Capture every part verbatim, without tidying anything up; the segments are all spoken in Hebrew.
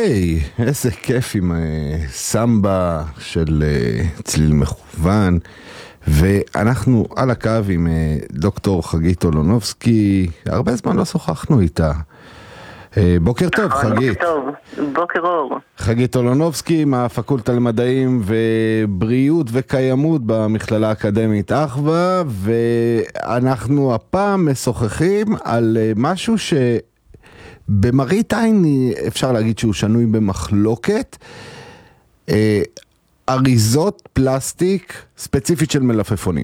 היי, איזה כיף עם סמבה של צליל מכוון, ואנחנו על הקו עם דוקטור חגית אולונובסקי, הרבה זמן לא שוחחנו איתה. בוקר טוב, חגית. בוקר טוב, בוקר אור. חגית אולונובסקי מהפקולטה למדעים ובריאות וקיימות במכללה האקדמית אחווה, ואנחנו הפעם משוחחים על משהו ש... במראית עין אפשר להגיד שהוא שנוי במחלוקת, אה, אריזות פלסטיק ספציפית של מלפפונים.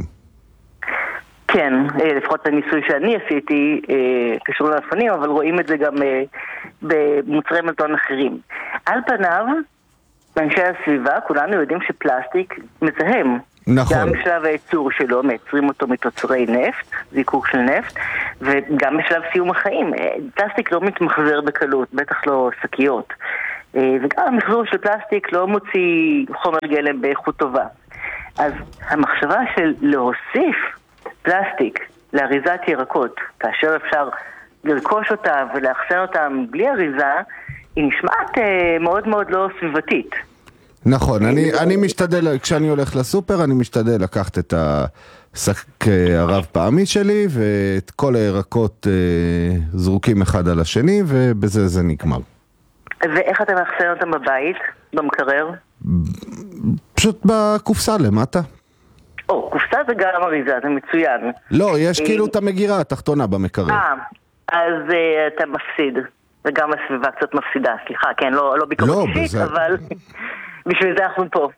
כן, לפחות הניסוי שאני עשיתי אה, קשור למלפפונים, אבל רואים את זה גם אה, במוצרי מזון אחרים. על פניו, באנשי הסביבה, כולנו יודעים שפלסטיק מזהם. נכון. גם בשלב הייצור שלו, מייצרים אותו מתוצרי נפט, זיקוק של נפט, וגם בשלב סיום החיים. פלסטיק לא מתמחזר בקלות, בטח לא שקיות. וגם המחזור של פלסטיק לא מוציא חומר גלם באיכות טובה. אז המחשבה של להוסיף פלסטיק לאריזת ירקות, כאשר אפשר לרכוש אותה ולאחסן אותם בלי אריזה, היא נשמעת מאוד מאוד לא סביבתית. נכון, אני, אני משתדל, כשאני הולך לסופר, אני משתדל לקחת את השק הרב פעמי שלי, ואת כל הירקות אה, זרוקים אחד על השני, ובזה זה נגמר. ואיך אתה מאחסן אותם בבית, במקרר? פשוט בקופסה למטה. או, קופסה זה גם אריזה, זה מצוין. לא, יש כאילו את המגירה התחתונה במקרר. אה, אז אה, אתה מפסיד. וגם הסביבה קצת מפסידה, סליחה, כן, לא, לא ביקורת אישית, בזה... אבל... בשביל זה אנחנו פה.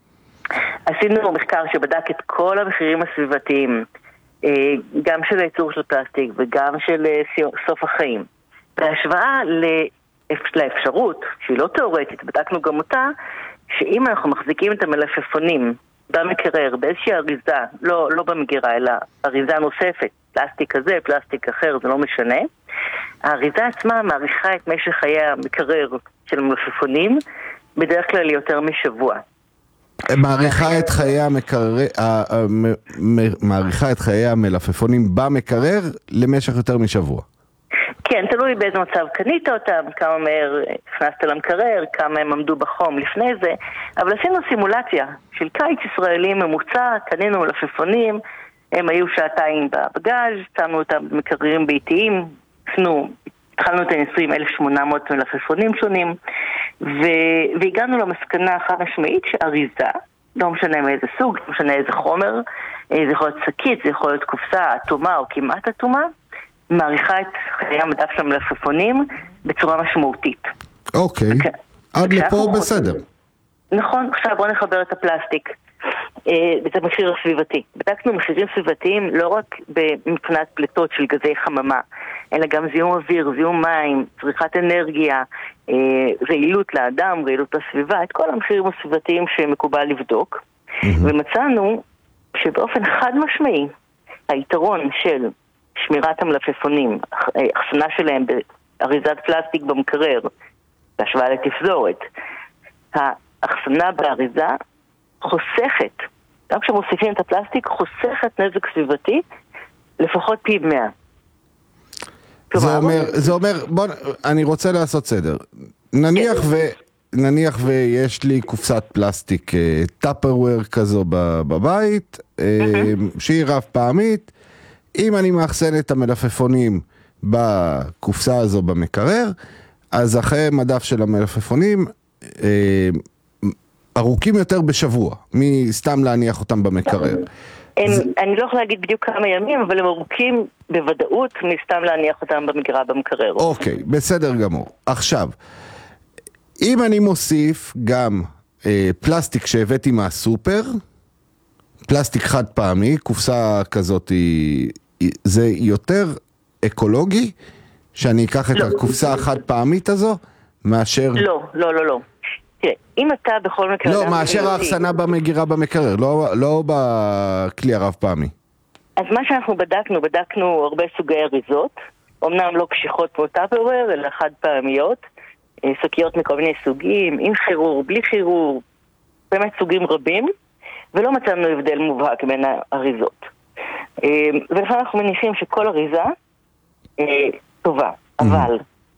עשינו מחקר שבדק את כל המחירים הסביבתיים, גם של הייצור של פלסטיק וגם של סוף החיים. בהשוואה לאפשרות, שהיא לא תיאורטית, בדקנו גם אותה, שאם אנחנו מחזיקים את המלפפונים במקרר, באיזושהי אריזה, לא, לא במגירה, אלא אריזה נוספת, פלסטיק כזה, פלסטיק אחר, זה לא משנה, האריזה עצמה מעריכה את משך חיי המקרר של המלפפונים, בדרך כלל יותר משבוע. מעריכה את חיי המקרר, מעריכה את חיי המלפפונים במקרר למשך יותר משבוע. כן, תלוי באיזה מצב קנית אותם, כמה מהר הכנסת למקרר, כמה הם עמדו בחום לפני זה, אבל עשינו סימולציה של קיץ ישראלי ממוצע, קנינו מלפפונים, הם היו שעתיים בבגז', שמנו אותם במקררים ביתיים, עשינו, התחלנו את הניסויים אלף ושמונה מאות מלפפונים שונים, ו- והגענו למסקנה חד משמעית שאריזה, לא משנה מאיזה סוג, לא משנה איזה חומר, זה יכול להיות שקית, זה יכול להיות קופסה אטומה או כמעט אטומה, מעריכה את חיי המדף של המלפפונים בצורה משמעותית. אוקיי, okay. עד לפה בסדר. נכון, עכשיו בואו נחבר את הפלסטיק. את המחיר הסביבתי. בדקנו מחירים סביבתיים לא רק מבחינת פליטות של גזי חממה, אלא גם זיהום אוויר, זיהום מים, צריכת אנרגיה, רעילות לאדם, רעילות לסביבה, את כל המחירים הסביבתיים שמקובל לבדוק. Mm-hmm. ומצאנו שבאופן חד משמעי, היתרון של שמירת המלפפונים, החסנה שלהם באריזת פלסטיק במקרר, בהשוואה לתפזורת, ההחסנה באריזה חוסכת, גם כשמוסיפים את הפלסטיק, חוסכת נזק סביבתי לפחות פי מאה. זה אומר, זה אומר, בוא, אני רוצה לעשות סדר. נניח ו, נניח ויש לי קופסת פלסטיק, טאפרוויר כזו בבית, שהיא רב פעמית, אם אני מאחסן את המלפפונים בקופסה הזו במקרר, אז אחרי מדף של המלפפונים, ארוכים יותר בשבוע, מסתם להניח אותם במקרר. אני לא יכולה להגיד בדיוק כמה ימים, אבל הם ארוכים בוודאות מסתם להניח אותם במגירה במקרר. אוקיי, בסדר גמור. עכשיו, אם אני מוסיף גם פלסטיק שהבאתי מהסופר, פלסטיק חד פעמי, קופסה כזאת, זה יותר אקולוגי, שאני אקח את הקופסה החד פעמית הזו, מאשר... לא, לא, לא, לא. אם אתה בכל מקרה... לא, מאשר האחסנה במגירה במקרר, לא, לא בכלי הרב פעמי. אז מה שאנחנו בדקנו, בדקנו הרבה סוגי אריזות, אמנם לא קשיחות כמו טאפרוויר, אלא חד פעמיות, שקיות מכל מיני סוגים, עם חירור, בלי חירור, באמת סוגים רבים, ולא מצאנו הבדל מובהק בין האריזות. ולכן אנחנו מניחים שכל אריזה טובה, אבל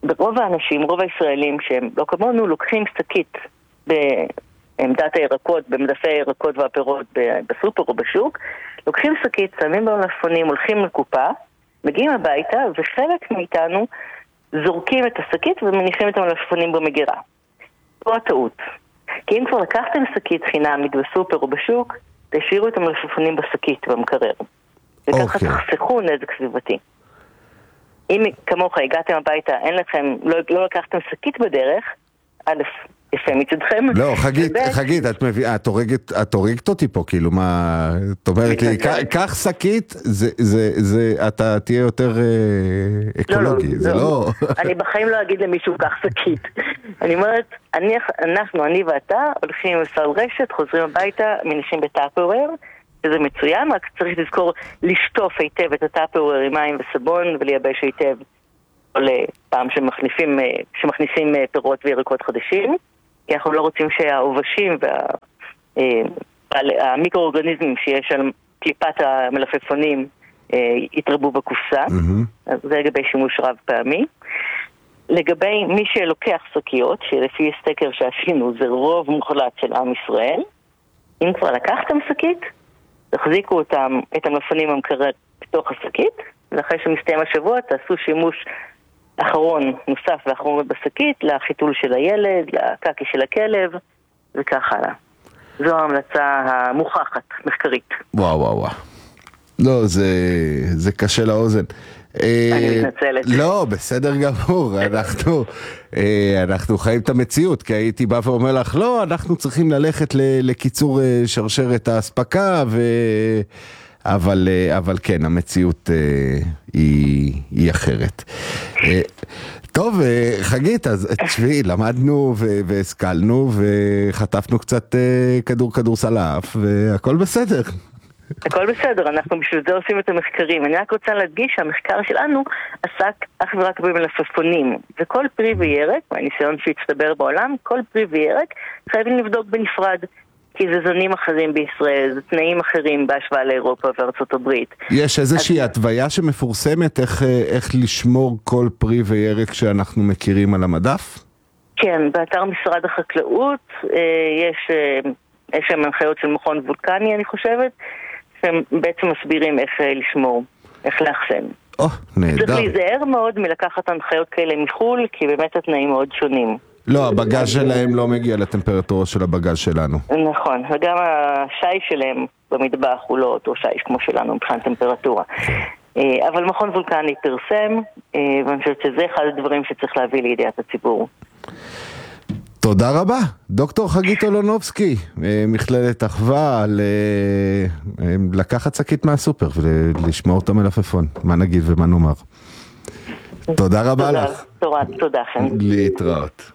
ברוב האנשים, רוב הישראלים שהם לא כמונו, לוקחים שקית בעמדת הירקות, במדפי הירקות והפירות בסופר או בשוק, לוקחים שקית, שמים במלפפונים, הולכים לקופה, מגיעים הביתה, וחלק מאיתנו זורקים את השקית ומניחים את המלפפונים במגירה. פה הטעות. כי אם כבר לקחתם שקית חינמית בסופר או בשוק, תשאירו את המלפפונים בשקית במקרר. וככה אוקיי. תחסכו נזק סביבתי. אם כמוך הגעתם הביתה, אין לכם, לא, לא לקחתם שקית בדרך, א', יפה מצדכם. לא, חגית, וב', חגית, את מביאה, את הורגת, את הורגת אותי פה, כאילו, מה, את אומרת לי, קח שקית, זה, זה, זה, אתה תהיה יותר אה, אקולוגי, לא, לא, זה לא. לא... אני בחיים לא אגיד למישהו קח שקית. אני אומרת, אני, אנחנו, אני ואתה, הולכים לסל רשת, חוזרים הביתה, מניחים בטאפרוויר, שזה מצוין, רק צריך לזכור לשטוף היטב את הטאפרוויר עם מים וסבון ולייבש היטב לפעם שמכניסים, שמכניסים פירות וירקות חדשים, כי אנחנו לא רוצים שהעובשים והמיקרואורגניזמים שיש על קליפת המלפפונים יתרבו בקופסה. Mm-hmm. אז זה לגבי שימוש רב פעמי. לגבי מי שלוקח שקיות, שלפי סקר שעשינו זה רוב מוחלט של עם ישראל, אם כבר לקחתם שקית, תחזיקו אותם, את המלפפונים המקרר בתוך השקית, ואחרי שמסתיים השבוע תעשו שימוש אחרון, נוסף ואחרון בשקית, לחיתול של הילד, לקקי של הכלב, וכך הלאה. זו ההמלצה המוכחת, מחקרית. וואו וואו וואו. לא, זה, זה קשה לאוזן. אני מתנצלת. לא, בסדר גמור, אנחנו, אנחנו חיים את המציאות, כי הייתי בא ואומר לך, לא, אנחנו צריכים ללכת לקיצור שרשרת האספקה, ו... אבל, אבל כן, המציאות היא, היא אחרת. טוב, חגית, אז תשבי, למדנו והשכלנו, וחטפנו קצת כדור כדורסל לאף, והכל בסדר. הכל בסדר, אנחנו בשביל זה עושים את המחקרים. אני רק רוצה להדגיש שהמחקר שלנו עסק אך ורק במלפפונים, וכל פרי וירק, מהניסיון שהצטבר בעולם, כל פרי וירק חייבים לבדוק בנפרד, כי זה זנים אחרים בישראל, זה תנאים אחרים בהשוואה לאירופה וארצות הברית. יש איזושהי אז... התוויה שמפורסמת איך, איך לשמור כל פרי וירק שאנחנו מכירים על המדף? כן, באתר משרד החקלאות יש, יש שם הנחיות של מכון וולקני, אני חושבת, שהם בעצם מסבירים איך לשמור, איך לאחסן. או, נהדר. צריך להיזהר מאוד מלקחת הנחיות כאלה מחול, כי באמת התנאים מאוד שונים. לא, הבגז שלהם לא מגיע לטמפרטורה של הבגז שלנו. נכון, וגם השי שלהם במטבח הוא לא אותו שיש כמו שלנו מבחינת טמפרטורה. אבל מכון וולקני פרסם, ואני חושבת שזה אחד הדברים שצריך להביא לידיעת הציבור. תודה רבה, דוקטור חגית אולונובסקי, מכללת אחווה, לקחת שקית מהסופר ולשמור את המלפפון, מה נגיד ומה נאמר. תודה רבה לך. תודה, תודה. להתראות.